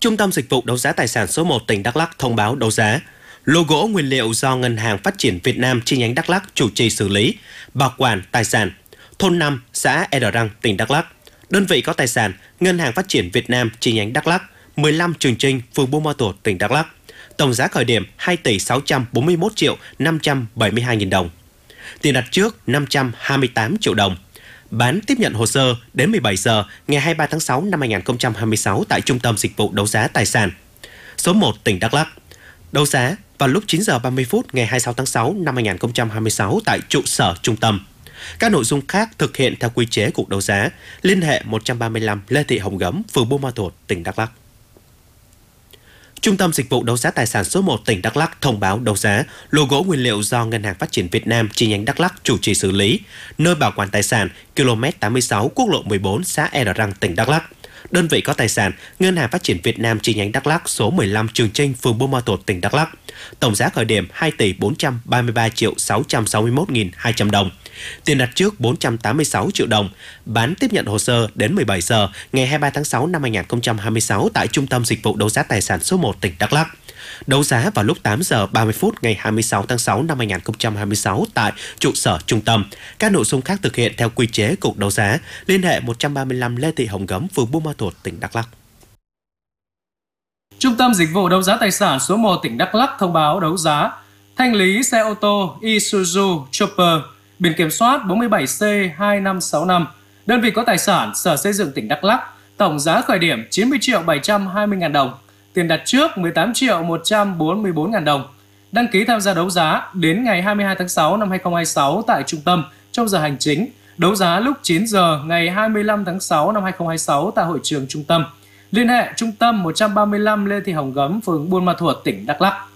Trung tâm Dịch vụ Đấu giá Tài sản số 1 tỉnh Đắk Lắk thông báo đấu giá lô gỗ nguyên liệu do Ngân hàng Phát triển Việt Nam chi nhánh Đắk Lắk chủ trì xử lý, bảo quản tài sản, thôn 5, xã Ea Răng, tỉnh Đắk Lắk. Đơn vị có tài sản, Ngân hàng Phát triển Việt Nam chi nhánh Đắk Lắk, 15 Trường Chinh, phường Buôn Ma Thuột, tỉnh Đắk Lắk. Tổng giá khởi điểm 2 tỷ 641 triệu 572 nghìn đồng. Tiền đặt trước 528 triệu đồng. Bán tiếp nhận hồ sơ đến 17 giờ ngày 23 tháng 6 năm 2026 tại Trung tâm Dịch vụ Đấu giá Tài sản số 1 tỉnh Đắk Lắk. Đấu giá vào lúc 9 giờ 30 phút ngày 26 tháng 6 năm 2026 tại trụ sở trung tâm. Các nội dung khác thực hiện theo quy chế cuộc đấu giá. Liên hệ 135 Lê Thị Hồng Gấm, phường Buôn Ma Thuột, tỉnh Đắk Lắk. Trung tâm Dịch vụ Đấu giá Tài sản số 1 tỉnh Đắk Lắk thông báo đấu giá lô gỗ nguyên liệu do Ngân hàng Phát triển Việt Nam chi nhánh Đắk Lắk chủ trì xử lý, nơi bảo quản tài sản km 86 quốc lộ 14 xã Ea Răng, tỉnh Đắk Lắk. Đơn vị có tài sản, Ngân hàng Phát triển Việt Nam chi nhánh Đắk Lắk số 15 Trường Chinh, phường Buôn Ma Thuột, tỉnh Đắk Lắk. Tổng giá khởi điểm 2 tỷ 433 triệu 661 nghìn 200 đồng. Tiền đặt trước 486 triệu đồng. Bán tiếp nhận hồ sơ đến 17 giờ ngày 23 tháng 6 năm 2026 tại Trung tâm Dịch vụ Đấu giá Tài sản số 1 tỉnh Đắk Lắk. Đấu giá vào lúc 8 giờ 30 phút ngày 26 tháng 6 năm 2026 tại trụ sở trung tâm. Các nội dung khác thực hiện theo quy chế cuộc đấu giá. Liên hệ 135 Lê Thị Hồng Gấm, phường Buôn Ma Thuột, tỉnh Đắk Lắk. Trung tâm Dịch vụ Đấu giá Tài sản số 1 tỉnh Đắk Lắk thông báo đấu giá thanh lý xe ô tô Isuzu Chopper biển kiểm soát 47C2565. Đơn vị có tài sản, Sở Xây dựng tỉnh Đắk Lắk. Tổng giá khởi điểm 90 triệu 720 ngàn đồng. Tiền đặt trước 18 triệu 144 ngàn đồng. Đăng ký tham gia đấu giá đến ngày 22 tháng 6 năm 2026 tại trung tâm trong giờ hành chính. Đấu giá lúc 9 giờ ngày 25 tháng 6 năm 2026 tại hội trường trung tâm. Liên hệ trung tâm 135 Lê Thị Hồng Gấm, phường Buôn Ma Thuột, tỉnh Đắk Lắk.